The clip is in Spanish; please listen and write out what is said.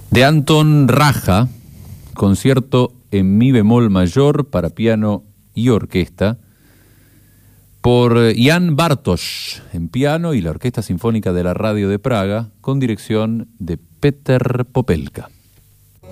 de Anton Raja, concierto en mi bemol mayor para piano y orquesta, por Jan Bartosz en piano y la Orquesta Sinfónica de la Radio de Praga, con dirección de Peter Popelka.